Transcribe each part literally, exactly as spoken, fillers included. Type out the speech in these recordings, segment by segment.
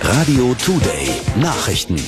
Radio Today Nachrichten.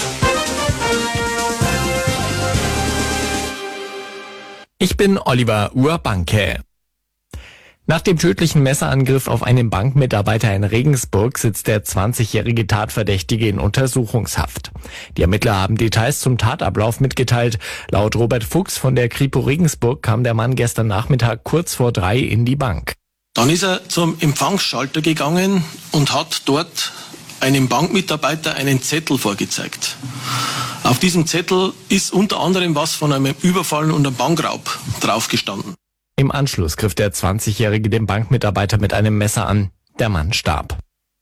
Ich bin Oliver Urbanke. Nach dem tödlichen Messerangriff auf einen Bankmitarbeiter in Regensburg sitzt der zwanzigjährige Tatverdächtige in Untersuchungshaft. Die Ermittler haben Details zum Tatablauf mitgeteilt. Laut Robert Fuchs von der Kripo Regensburg kam der Mann gestern Nachmittag kurz vor drei in die Bank. Dann ist er zum Empfangsschalter gegangen und hat dort einem Bankmitarbeiter einen Zettel vorgezeigt. Auf diesem Zettel ist unter anderem was von einem Überfall und einem Bankraub draufgestanden. Im Anschluss griff der zwanzigjährige den Bankmitarbeiter mit einem Messer an. Der Mann starb.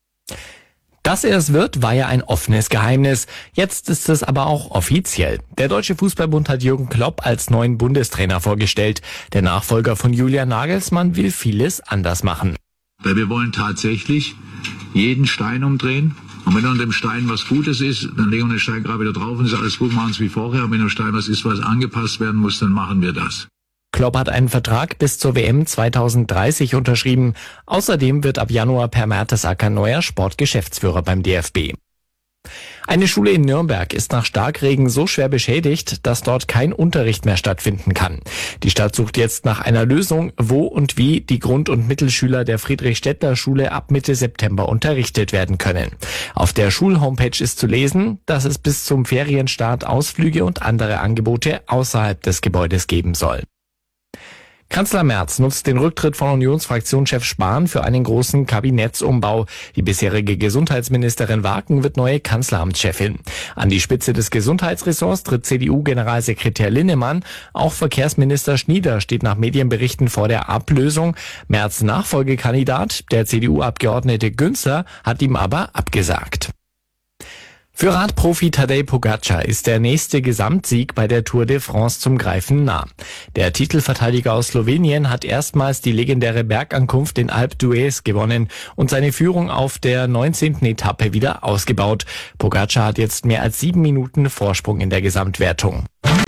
Dass er es wird, war ja ein offenes Geheimnis. Jetzt ist es aber auch offiziell. Der Deutsche Fußballbund hat Jürgen Klopp als neuen Bundestrainer vorgestellt. Der Nachfolger von Julian Nagelsmann will vieles anders machen. Weil wir wollen tatsächlich jeden Stein umdrehen. Und wenn an dem Stein was Gutes ist, dann legen wir den Stein gerade wieder drauf und ist alles gut, machen es wie vorher. Und wenn am Stein was ist, was angepasst werden muss, dann machen wir das. Klopp hat einen Vertrag bis zur W M zweitausenddreißig unterschrieben. Außerdem wird ab Januar Per Mertesacker neuer Sportgeschäftsführer beim D F B. Eine Schule in Nürnberg ist nach Starkregen so schwer beschädigt, dass dort kein Unterricht mehr stattfinden kann. Die Stadt sucht jetzt nach einer Lösung, wo und wie die Grund- und Mittelschüler der Friedrich-Stettler-Schule ab Mitte September unterrichtet werden können. Auf der Schulhomepage ist zu lesen, dass es bis zum Ferienstart Ausflüge und andere Angebote außerhalb des Gebäudes geben soll. Kanzler Merz nutzt den Rücktritt von Unionsfraktionschef Spahn für einen großen Kabinettsumbau. Die bisherige Gesundheitsministerin Waken wird neue Kanzleramtschefin. An die Spitze des Gesundheitsressorts tritt C D U-Generalsekretär Linnemann. Auch Verkehrsminister Schnieder steht nach Medienberichten vor der Ablösung. Merz' Nachfolgekandidat, der C D U-Abgeordnete Günzer, hat ihm aber abgesagt. Für Radprofi Tadej Pogačar ist der nächste Gesamtsieg bei der Tour de France zum Greifen nah. Der Titelverteidiger aus Slowenien hat erstmals die legendäre Bergankunft in Alpe d'Huez gewonnen und seine Führung auf der neunzehnten Etappe wieder ausgebaut. Pogačar hat jetzt mehr als sieben Minuten Vorsprung in der Gesamtwertung.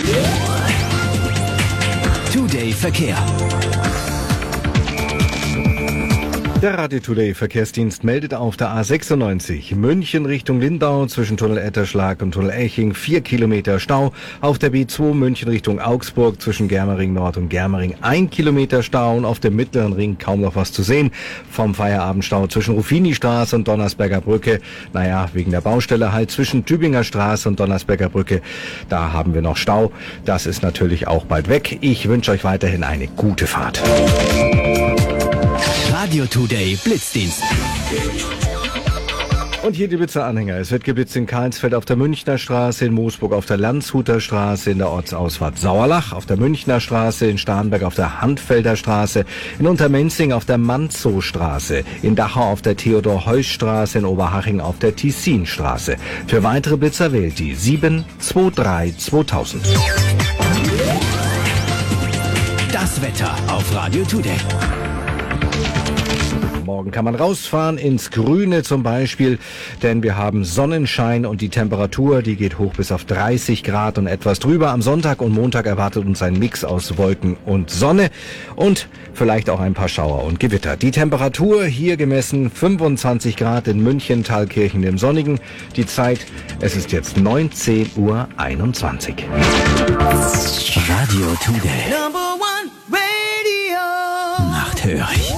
Today Verkehr. Der Radio Today Verkehrsdienst meldet auf der A sechsundneunzig München Richtung Lindau zwischen Tunnel Etterschlag und Tunnel Eching vier Kilometer Stau. Auf der B zwei München Richtung Augsburg zwischen Germering Nord und Germering ein Kilometer Stau und auf dem mittleren Ring kaum noch was zu sehen. Vom Feierabendstau zwischen Rufini-Straße und Donnersberger Brücke. Naja, wegen der Baustelle halt zwischen Tübinger Straße und Donnersberger Brücke. Da haben wir noch Stau. Das ist natürlich auch bald weg. Ich wünsche euch weiterhin eine gute Fahrt. Radio Today Blitzdienst. Und hier die Blitzer-Anhänger. Es wird geblitzt in Karlsfeld auf der Münchner Straße, in Moosburg auf der Landshuter Straße, in der Ortsausfahrt Sauerlach auf der Münchner Straße, in Starnberg auf der Handfelder Straße, in Untermenzing auf der Manzow-Straße, in Dachau auf der Theodor-Heuss-Straße, in Oberhaching auf der Tissin-Straße. Für weitere Blitzer wählt die sieben zwei drei zweitausend. Das Wetter auf Radio Today. Morgen kann man rausfahren, ins Grüne zum Beispiel, denn wir haben Sonnenschein und die Temperatur, die geht hoch bis auf dreißig Grad und etwas drüber. Am Sonntag und Montag erwartet uns ein Mix aus Wolken und Sonne und vielleicht auch ein paar Schauer und Gewitter. Die Temperatur hier gemessen fünfundzwanzig Grad in München, Thalkirchen im Sonnigen. Die Zeit, es ist jetzt neunzehn Uhr einundzwanzig. Radio Today. Number one Radio. Nachthörig.